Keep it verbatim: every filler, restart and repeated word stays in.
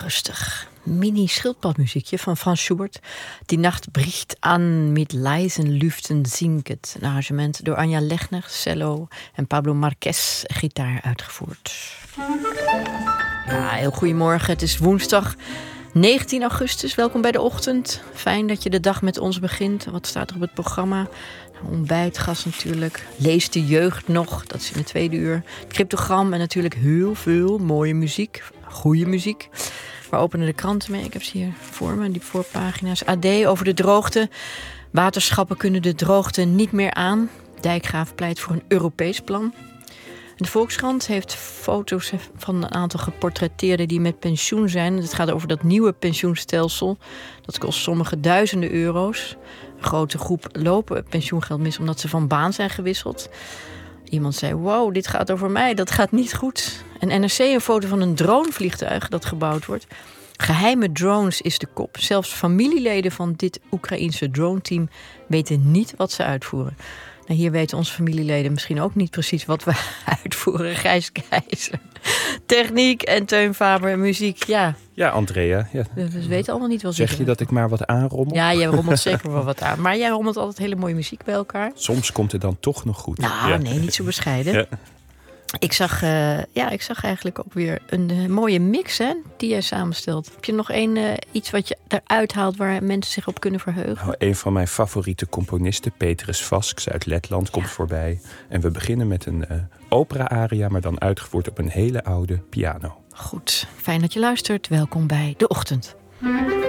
Rustig. Mini-schildpadmuziekje van Franz Schubert. Die nacht bricht aan met leisen luften zinket. Een arrangement door Anja Legner, cello en Pablo Marquez, gitaar uitgevoerd. Ja, heel goedemorgen. Het is woensdag negentien augustus. Welkom bij de ochtend. Fijn dat je de dag met ons begint. Wat staat er op het programma? Ontbijtgas natuurlijk. Lees de jeugd nog. Dat is in het tweede uur. Cryptogram en natuurlijk heel veel mooie muziek. Goede muziek. We openen de kranten mee. Ik heb ze hier voor me, die voorpagina's. A D over de droogte. Waterschappen kunnen de droogte niet meer aan. Dijkgraaf pleit voor een Europees plan. De Volkskrant heeft foto's van een aantal geportretteerden die met pensioen zijn. Het gaat over dat nieuwe pensioenstelsel. Dat kost sommige duizenden euro's. Een grote groep lopen pensioengeld mis omdat ze van baan zijn gewisseld. Iemand zei, wow, dit gaat over mij, dat gaat niet goed. En N R C een foto van een dronevliegtuig dat gebouwd wordt. Geheime drones is de kop. Zelfs familieleden van dit Oekraïense droneteam weten niet wat ze uitvoeren. Nou, hier weten onze familieleden misschien ook niet precies wat we uitvoeren. Gijs Keizer, techniek en Teun Faber, muziek. Ja, ja Andrea. Ja. We weten allemaal niet wat zeg je. Zeg je dat ik maar wat aanrommel? Ja, jij rommelt zeker wel wat aan. Maar jij rommelt altijd hele mooie muziek bij elkaar. Soms komt het dan toch nog goed. Nou, ja. Nee, niet zo bescheiden. Ja. Ik zag, uh, ja, ik zag eigenlijk ook weer een uh, mooie mix hè, die jij samenstelt. Heb je nog één uh, iets wat je eruit haalt waar mensen zich op kunnen verheugen? Nou, een van mijn favoriete componisten, Petrus Vasks uit Letland, komt ja. voorbij. En we beginnen met een uh, opera-aria, maar dan uitgevoerd op een hele oude piano. Goed, fijn dat je luistert. Welkom bij De Ochtend.